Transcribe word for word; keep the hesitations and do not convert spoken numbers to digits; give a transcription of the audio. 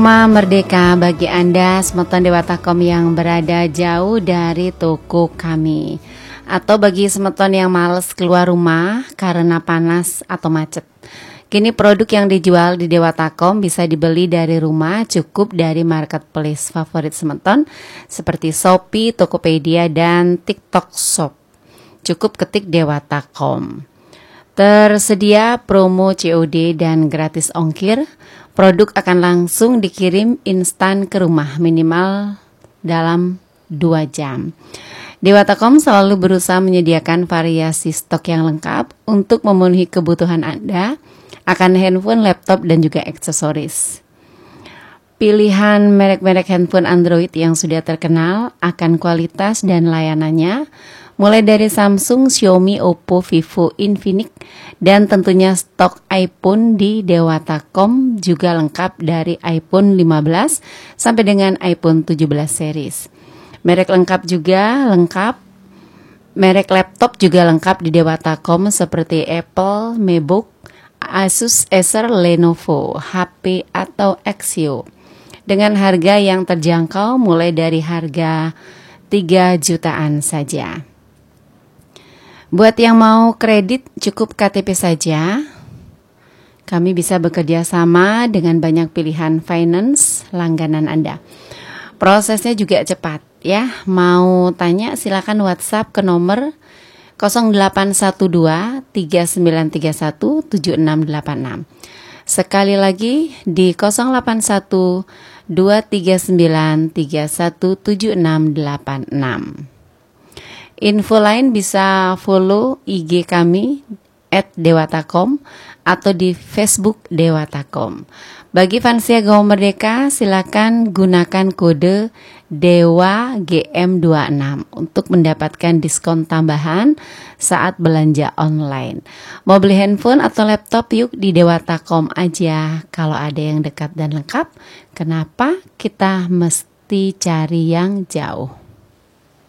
Rumah Merdeka bagi Anda semeton Dewatakom yang berada jauh dari toko kami, atau bagi semeton yang males keluar rumah karena panas atau macet. Kini produk yang dijual di Dewatakom bisa dibeli dari rumah, cukup dari marketplace favorit semeton seperti Shopee, Tokopedia, dan TikTok Shop. Cukup ketik Dewatakom. Tersedia promo C O D dan gratis ongkir. Produk akan langsung dikirim instan ke rumah minimal dalam dua jam. Dewatakom selalu berusaha menyediakan variasi stok yang lengkap untuk memenuhi kebutuhan Anda akan handphone, laptop, dan juga aksesoris. Pilihan merek-merek handphone Android yang sudah terkenal akan kualitas dan layanannya, mulai dari Samsung, Xiaomi, Oppo, Vivo, Infinix, dan tentunya stok iPhone di Dewatakom juga lengkap dari iPhone lima belas sampai dengan iPhone tujuh belas series. Merek lengkap juga lengkap, merek laptop juga lengkap di Dewatakom seperti Apple, MacBook, Asus, Acer, Lenovo, H P, atau Axio. Dengan harga yang terjangkau mulai dari harga tiga jutaan saja. Buat yang mau kredit cukup K T P saja. Kami bisa bekerja sama dengan banyak pilihan finance langganan Anda. Prosesnya juga cepat ya. Mau tanya silakan WhatsApp ke nomor nol delapan satu dua tiga sembilan tiga satu tujuh enam delapan enam. Sekali lagi di nol delapan satu dua tiga sembilan tiga satu tujuh enam delapan enam. Info lain bisa follow I G kami at Dewatakom atau di Facebook Dewatakom. Bagi fansia Gaul Merdeka, silakan gunakan kode Dewa G M dua puluh enam untuk mendapatkan diskon tambahan saat belanja online. Mau beli handphone atau laptop, yuk di Dewatakom aja. Kalau ada yang dekat dan lengkap, kenapa kita mesti cari yang jauh?